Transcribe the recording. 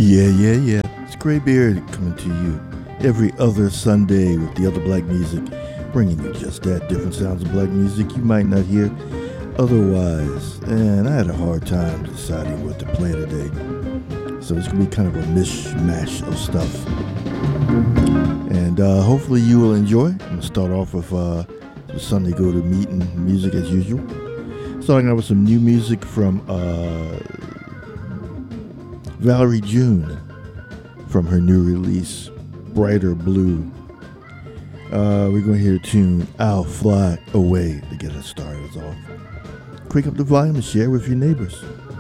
Yeah. It's Graybeard coming to you every other Sunday with the other black music, bringing you just that different sounds of black music you might not hear otherwise. And I had a hard time deciding what to play today, so it's gonna be kind of a mishmash of stuff. And hopefully you will enjoy. I'm gonna start off with the Sunday Go to Meeting music as usual. Starting out with some new music from Valerie June from her new release, Brighter Blue. We're going to hear a tune, I'll Fly Away, to get us started off. Crank up the volume and share with your neighbors.